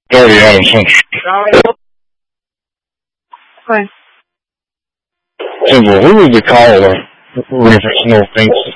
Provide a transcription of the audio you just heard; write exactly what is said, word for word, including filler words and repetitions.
Dirty Adam Central. Okay. Said, well, who was the caller reference North Kingston?